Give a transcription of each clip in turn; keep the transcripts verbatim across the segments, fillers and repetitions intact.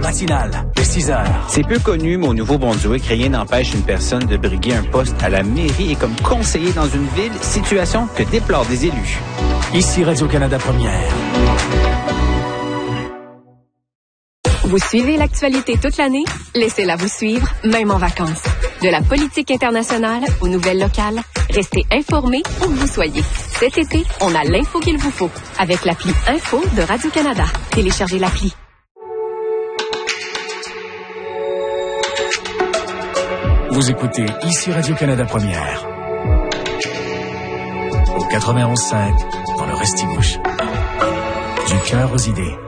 matinale de six heures. C'est peu connu, mais au Nouveau-Brunswick, rien n'empêche une personne de briguer un poste à la mairie et comme conseiller dans une ville, situation que déplorent des élus. Ici Radio-Canada Première. Vous suivez l'actualité toute l'année? Laissez-la vous suivre, même en vacances. De la politique internationale aux nouvelles locales, restez informés où que vous soyez. Cet été, on a l'info qu'il vous faut avec l'appli Info de Radio-Canada. Téléchargez l'appli. Vous écoutez ici Radio-Canada Première. Au quatre-vingt-onze cinq, dans le Restigouche. Du cœur aux idées.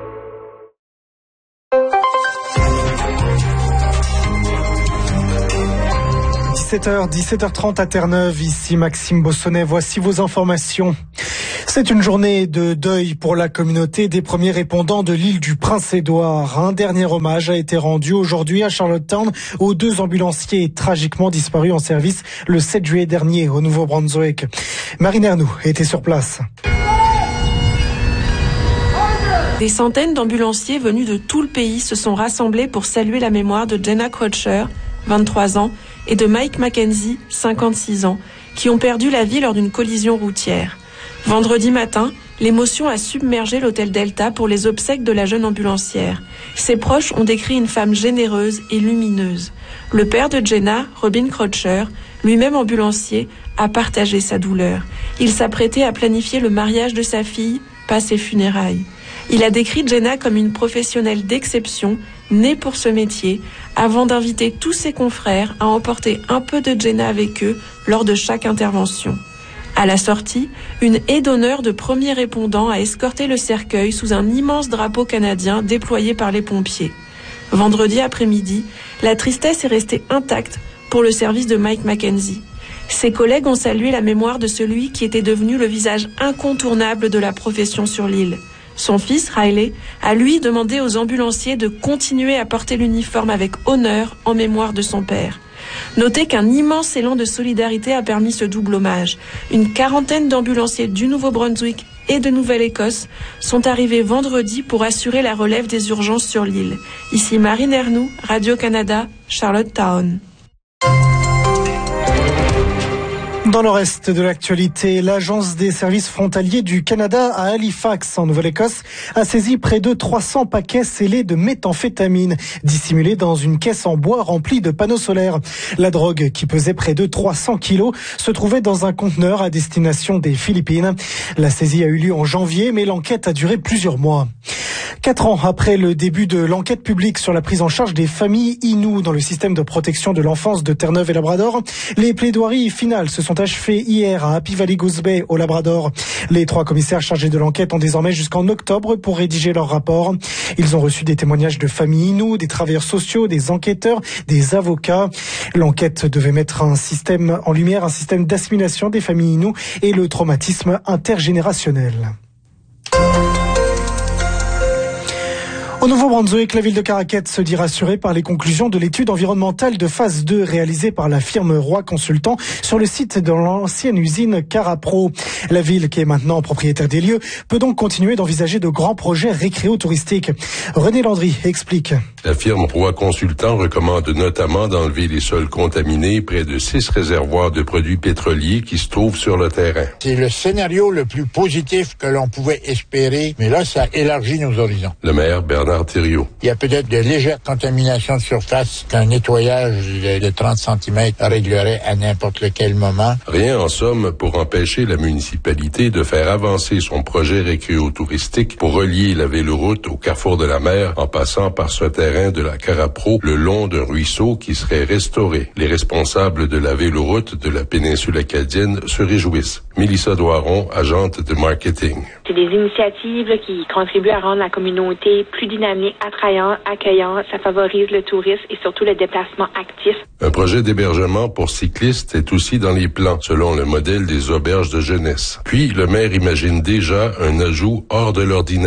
dix-sept heures, dix-sept heures trente à Terre-Neuve, ici Maxime Bossonnet, voici vos informations. C'est une journée de deuil pour la communauté des premiers répondants de l'île du Prince-Édouard. Un dernier hommage a été rendu aujourd'hui à Charlottetown aux deux ambulanciers tragiquement disparus en service le sept juillet dernier au Nouveau-Brunswick. Marine Ernoux était sur place. Des centaines d'ambulanciers venus de tout le pays se sont rassemblés pour saluer la mémoire de Jenna Crutcher, vingt-trois ans, et de Mike Mackenzie, cinquante-six ans, qui ont perdu la vie lors d'une collision routière. Vendredi matin, l'émotion a submergé l'hôtel Delta pour les obsèques de la jeune ambulancière. Ses proches ont décrit une femme généreuse et lumineuse. Le père de Jenna, Robin Crutcher, lui-même ambulancier, a partagé sa douleur. Il s'apprêtait à planifier le mariage de sa fille, pas ses funérailles. Il a décrit Jenna comme une professionnelle d'exception, née pour ce métier, avant d'inviter tous ses confrères à emporter un peu de Jenna avec eux lors de chaque intervention. À la sortie, une haie d'honneur de premiers répondants a escorté le cercueil sous un immense drapeau canadien déployé par les pompiers. Vendredi après-midi, la tristesse est restée intacte pour le service de Mike Mackenzie. Ses collègues ont salué la mémoire de celui qui était devenu le visage incontournable de la profession sur l'île. Son fils, Riley, a lui demandé aux ambulanciers de continuer à porter l'uniforme avec honneur en mémoire de son père. Notez qu'un immense élan de solidarité a permis ce double hommage. Une quarantaine d'ambulanciers du Nouveau-Brunswick et de Nouvelle-Écosse sont arrivés vendredi pour assurer la relève des urgences sur l'île. Ici Marine Ernoux, Radio-Canada, Charlottetown. Dans le reste de l'actualité, l'Agence des services frontaliers du Canada à Halifax, en Nouvelle-Écosse, a saisi près de trois cents paquets scellés de méthamphétamine, dissimulés dans une caisse en bois remplie de panneaux solaires. La drogue, qui pesait près de trois cents kilos, se trouvait dans un conteneur à destination des Philippines. La saisie a eu lieu en janvier, mais l'enquête a duré plusieurs mois. Quatre ans après le début de l'enquête publique sur la prise en charge des familles Innu dans le système de protection de l'enfance de Terre-Neuve et Labrador, les plaidoiries finales se sont achevées hier à Happy Valley Goose Bay au Labrador. Les trois commissaires chargés de l'enquête ont désormais jusqu'en octobre pour rédiger leur rapport. Ils ont reçu des témoignages de familles Innu, des travailleurs sociaux, des enquêteurs, des avocats. L'enquête devait mettre un système en lumière, un système d'assimilation des familles Innu et le traumatisme intergénérationnel. Au Nouveau-Brunswick, la ville de Caraquette se dit rassurée par les conclusions de l'étude environnementale de phase deux réalisée par la firme Roy Consultant sur le site de l'ancienne usine Carapro. La ville, qui est maintenant propriétaire des lieux, peut donc continuer d'envisager de grands projets récréo-touristiques. René Landry explique. La firme Roy Consultant recommande notamment d'enlever les sols contaminés près de six réservoirs de produits pétroliers qui se trouvent sur le terrain. C'est le scénario le plus positif que l'on pouvait espérer, mais là, ça élargit nos horizons. Le maire Bernard Thériault. Il y a peut-être de légères contaminations de surface qu'un nettoyage de trente centimètres réglerait à n'importe quel moment. Rien en somme pour empêcher la municipalité de faire avancer son projet récréo-touristique pour relier la véloroute au carrefour de la mer en passant par ce terrain de la Carapro le long d'un ruisseau qui serait restauré. Les responsables de la véloroute de la péninsule acadienne se réjouissent. Mélissa Doiron, agente de marketing. C'est des initiatives qui contribuent à rendre la communauté plus dynamique, attrayante, accueillante. Ça favorise le tourisme et surtout le déplacement actif. Un projet d'hébergement pour cyclistes est aussi dans les plans, selon le modèle des auberges de jeunesse. Puis, le maire imagine déjà un ajout hors de l'ordinaire.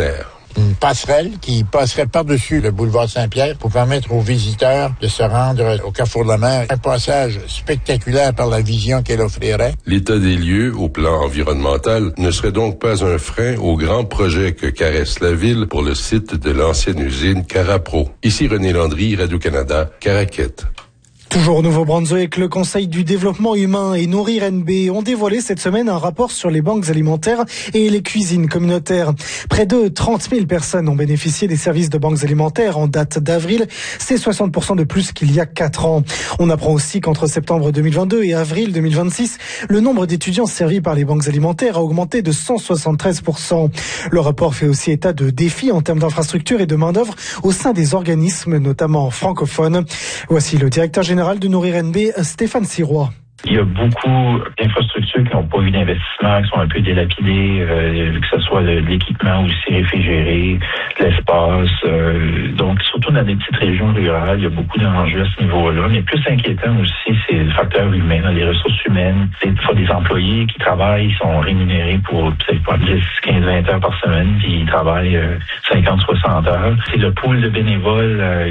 une passerelle qui passerait par-dessus le boulevard Saint-Pierre pour permettre aux visiteurs de se rendre au Carrefour de la Mer. Un passage spectaculaire par la vision qu'elle offrirait. L'état des lieux au plan environnemental ne serait donc pas un frein au grand projet que caresse la ville pour le site de l'ancienne usine Carapro. Ici René Landry, Radio-Canada, Caraquette. Toujours au Nouveau-Brunswick, le Conseil du développement humain et Nourrir N B ont dévoilé cette semaine un rapport sur les banques alimentaires et les cuisines communautaires. Près de trente mille personnes ont bénéficié des services de banques alimentaires en date d'avril. C'est soixante pour cent de plus qu'il y a quatre ans. On apprend aussi qu'entre septembre deux mille vingt-deux et avril deux mille vingt-six, le nombre d'étudiants servis par les banques alimentaires a augmenté de cent soixante-treize pour cent. Le rapport fait aussi état de défis en termes d'infrastructures et de main-d'œuvre au sein des organismes, notamment francophones. Voici le directeur général de Nourrir N B, Stéphane Sirois. Il y a beaucoup d'infrastructures qui n'ont pas eu d'investissement, qui sont un peu dilapidées, euh, que ce soit de, de l'équipement aussi réfrigéré, de l'espace. Euh, donc, surtout dans des petites régions rurales, il y a beaucoup d'enjeux à ce niveau-là. Mais plus inquiétant aussi, c'est le facteur humain, les ressources humaines. Des fois, des employés qui travaillent, ils sont rémunérés pour peut-être pas dix, quinze, vingt heures par semaine, puis ils travaillent euh, cinquante, soixante heures. C'est le pool de bénévoles euh,